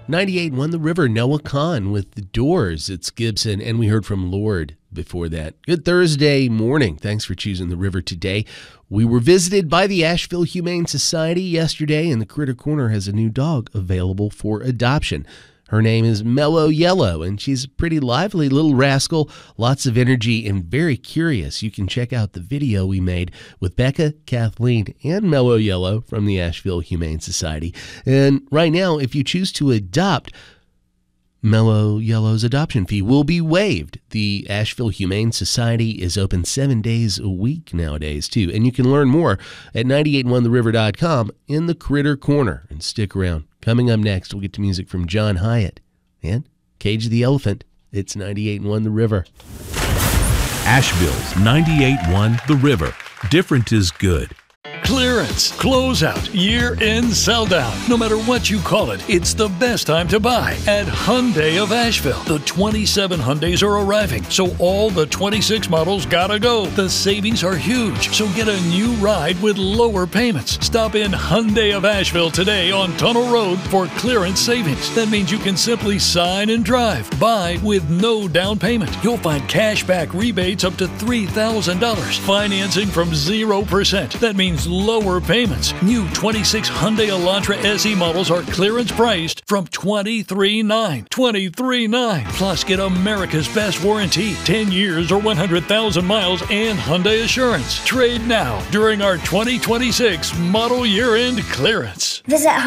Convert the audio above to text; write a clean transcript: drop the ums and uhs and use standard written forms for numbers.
98.1 The River, Noah Kahan with The Doors. It's Gibson, and we heard from Lord before that. Good Thursday morning. Thanks for choosing The River today. We were visited by the Asheville Humane Society yesterday, and the Critter Corner has a new dog available for adoption. Her name is Mellow Yellow, and she's a pretty lively little rascal, lots of energy, and very curious. You can check out the video we made with Becca, Kathleen, and Mellow Yellow from the Asheville Humane Society. And right now, if you choose to adopt, Mellow Yellow's adoption fee will be waived. The Asheville Humane Society is open 7 days a week nowadays, too. And you can learn more at 981theriver.com in the Critter Corner. And stick around. Coming up next, we'll get to music from John Hyatt and Cage the Elephant. It's 98.1 The River. Asheville's 98.1 The River. Different is good. Clearance, closeout, year-end sell-down. No matter what you call it, it's the best time to buy at Hyundai of Asheville. The 27 Hyundais are arriving, so all the 26 models gotta go. The savings are huge, so get a new ride with lower payments. Stop in Hyundai of Asheville today on Tunnel Road for clearance savings. That means you can simply sign and drive. Buy with no down payment. You'll find cashback rebates up to $3,000. Financing from 0%. That means lower payments. New 26 Hyundai Elantra SE models are clearance priced from $23,900. $23,900. Plus, get America's best warranty, 10 years or 100,000 miles, and Hyundai Assurance. Trade now during our 2026 model year-end clearance. Visit